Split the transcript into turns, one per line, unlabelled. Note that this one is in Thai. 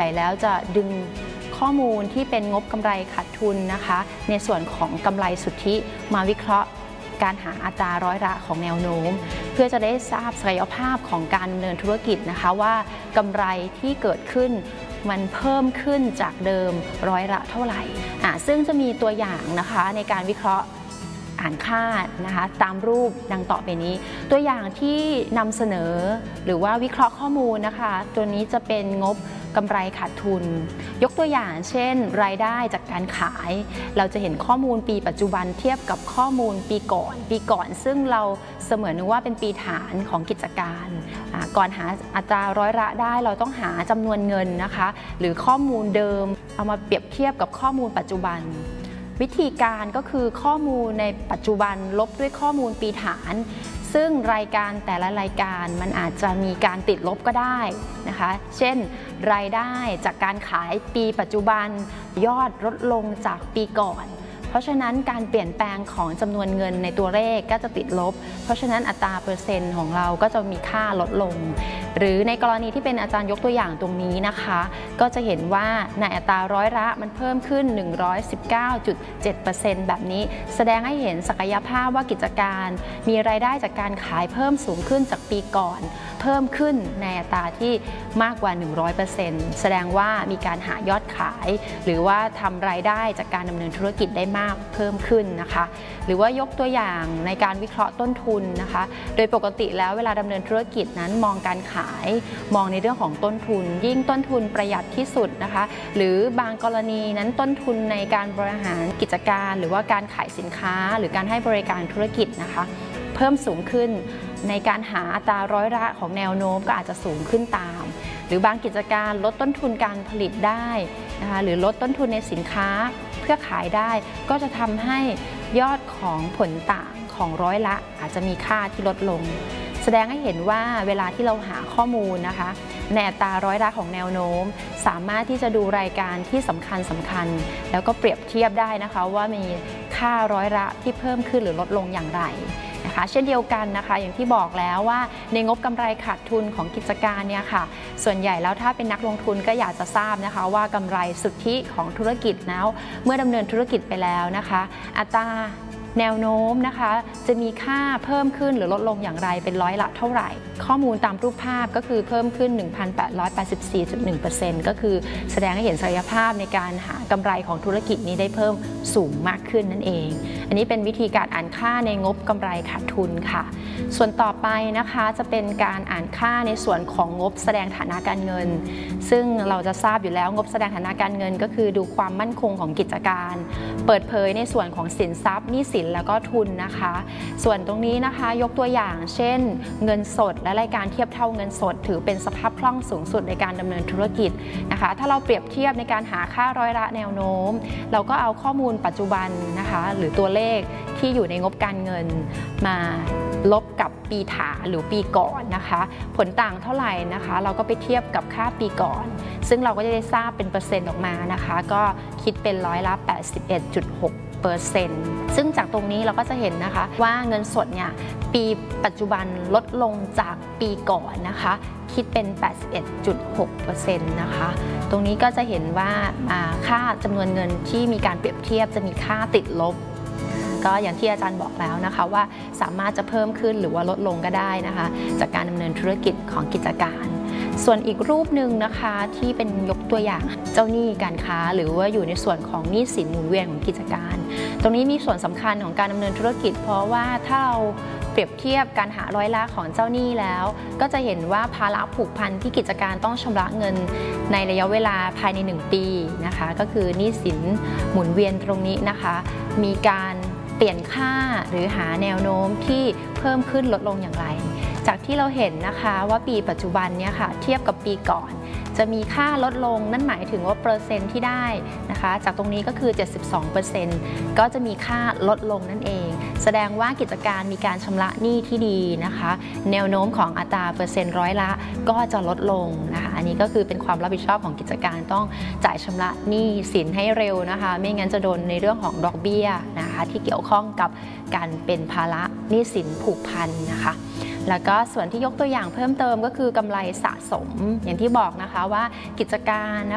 แล้วจะดึงข้อมูลที่เป็นงบกำไรขาดทุนนะคะในส่วนของกำไรสุทธิมาวิเคราะห์การหาอัตราร้อยละของแนวโน้มเพื่อจะได้ทราบศักยภาพของการดำเนินธุรกิจนะคะว่ากำไรที่เกิดขึ้นมันเพิ่มขึ้นจากเดิมร้อยละเท่าไหร่ซึ่งจะมีตัวอย่างนะคะในการวิเคราะห์อ่านค่านะคะตามรูปดังต่อไปนี้ตัวอย่างที่นำเสนอหรือว่าวิเคราะห์ข้อมูลนะคะตัวนี้จะเป็นงบกำไรขาดทุนยกตัวอย่างเช่นรายได้จากการขายเราจะเห็นข้อมูลปีปัจจุบันเทียบกับข้อมูลปีก่อนซึ่งเราเสมือนนึกว่าเป็นปีฐานของกิจการก่อนหาอัตราร้อยละได้เราต้องหาจำนวนเงินนะคะหรือข้อมูลเดิมเอามาเปรียบเทียบกับข้อมูลปัจจุบันวิธีการก็คือข้อมูลในปัจจุบันลบด้วยข้อมูลปีฐานซึ่งรายการแต่ละรายการมันอาจจะมีการติดลบก็ได้นะคะเช่นรายได้จากการขายปีปัจจุบันยอดลดลงจากปีก่อนเพราะฉะนั้นการเปลี่ยนแปลงของจำนวนเงินในตัวเลขก็จะติดลบเพราะฉะนั้นอัตราเปอร์เซ็นต์ของเราก็จะมีค่าลดลงหรือในกรณีที่เป็นอาจารย์ยกตัวอย่างตรงนี้นะคะก็จะเห็นว่าในอัตราร้อยละมันเพิ่มขึ้น 119.7% แบบนี้แสดงให้เห็นศักยภาพว่ากิจการมีรายได้จากการขายเพิ่มสูงขึ้นจากปีก่อนเพิ่มขึ้นในอัตราที่มากกว่า 100% แสดงว่ามีการหายอดขายหรือว่าทำรายได้จากการดำเนินธุรกิจได้มากเพิ่มขึ้นนะคะหรือว่ายกตัวอย่างในการวิเคราะห์ต้นทุนนะคะโดยปกติแล้วเวลาดำเนินธุรกิจนั้นมองการขายมองในเรื่องของต้นทุนยิ่งต้นทุนประหยัดที่สุดนะคะหรือบางกรณีนั้นต้นทุนในการบริหารกิจการหรือว่าการขายสินค้าหรือการให้บริการธุรกิจนะคะเพิ่มสูงขึ้นในการหาอัตราร้อยละของแนวโน้มก็อาจจะสูงขึ้นตามหรือบางกิจการลดต้นทุนการผลิตได้นะคะหรือลดต้นทุนในสินค้าเพื่อขายได้ก็จะทำให้ยอดของผลต่างของร้อยละอาจจะมีค่าที่ลดลงแสดงให้เห็นว่าเวลาที่เราหาข้อมูลนะคะในอัตราร้อยละของแนวโน้มสามารถที่จะดูรายการที่สำคัญแล้วก็เปรียบเทียบได้นะคะว่ามีค่าร้อยละที่เพิ่มขึ้นหรือลดลงอย่างไรนะคะเช่นเดียวกันนะคะอย่างที่บอกแล้วว่าในงบกำไรขาดทุนของกิจการเนี่ยค่ะส่วนใหญ่แล้วถ้าเป็นนักลงทุนก็อยากจะทราบนะคะว่ากำไรสุทธิของธุรกิจแล้วเมื่อดำเนินธุรกิจไปแล้วนะคะอัตราแนวโน้มนะคะจะมีค่าเพิ่มขึ้นหรือลดลงอย่างไรเป็นร้อยละเท่าไหร่ข้อมูลตามรูปภาพก็คือเพิ่มขึ้น 1,884.1% ก็คือแสดงให้เห็นศักยภาพในการหากำไรของธุรกิจนี้ได้เพิ่มสูงมากขึ้นนั่นเองอันนี้เป็นวิธีการอ่านค่าในงบกำไรขาดทุนค่ะส่วนต่อไปนะคะจะเป็นการอ่านค่าในส่วนของงบแสดงฐานะการเงินซึ่งเราจะทราบอยู่แล้วงบแสดงฐานะการเงินก็คือดูความมั่นคงของกิจการเปิดเผยในส่วนของสินทรัพย์หนี้สินแล้วก็ทุนนะคะส่วนตรงนี้นะคะยกตัวอย่างเช่นเงินสดและรายการเทียบเท่าเงินสดถือเป็นสภาพคล่องสูงสุดในการดำเนินธุรกิจนะคะถ้าเราเปรียบเทียบในการหาค่าร้อยละแนวโน้มเราก็เอาข้อมูลปัจจุบันนะคะหรือตัวเลขที่อยู่ในงบการเงินมาลบกับปีฐานหรือปีก่อนนะคะผลต่างเท่าไหร่นะคะเราก็ไปเทียบกับค่าปีก่อนซึ่งเราก็จะได้ทราบเป็นเปอร์เซ็นต์ออกมานะคะก็คิดเป็นร้อยละ 81.6%ซึ่งจากตรงนี้เราก็จะเห็นนะคะว่าเงินสดเนี่ยปีปัจจุบันลดลงจากปีก่อนนะคะคิดเป็น 81.6% นะคะตรงนี้ก็จะเห็นว่าค่าจำนวนเงินที่มีการเปรียบเทียบจะมีค่าติดลบก็อย่างที่อาจารย์บอกแล้วนะคะว่าสามารถจะเพิ่มขึ้นหรือว่าลดลงก็ได้นะคะจากการดำเนินธุรกิจของกิจการส่วนอีกรูปหนึ่งนะคะที่เป็นยกตัวอย่างเจ้าหนี้การค้าหรือว่าอยู่ในส่วนของหนี้สินหมุนเวียนของกิจการตรงนี้มีส่วนสำคัญของการดำเนินธุรกิจเพราะว่าถ้าเราเปรียบเทียบการหาร้อยละของเจ้าหนี้แล้วก็จะเห็นว่าภาระผูกพันที่กิจการต้องชำระเงินในระยะเวลาภายใน1 ปีนะคะก็คือหนี้สินหมุนเวียนตรงนี้นะคะมีการเปลี่ยนค่าหรือหาแนวโน้มที่เพิ่มขึ้นลดลงอย่างไรจากที่เราเห็นนะคะว่าปีปัจจุบันเนี่ยค่ะเทียบกับปีก่อนจะมีค่าลดลงนั่นหมายถึงว่าเปอร์เซ็นต์ที่ได้นะคะจากตรงนี้ก็คือ 72% ก็จะมีค่าลดลงนั่นเองแสดงว่ากิจการมีการชำระหนี้ที่ดีนะคะแนวโน้มของอัตราเปอร์เซ็นต์ร้อยละก็จะลดลงนะคะอันนี้ก็คือเป็นความรับผิดชอบของกิจการต้องจ่ายชำระหนี้สินให้เร็วนะคะไม่งั้นจะโดนในเรื่องของดอกเบี้ยนะคะที่เกี่ยวข้องกับการเป็นภาระหนี้สินผูกพันนะคะแล้วก็ส่วนที่ยกตัวอย่างเพิ่มเติมก็คือกำไรสะสมอย่างที่บอกนะคะว่ากิจการ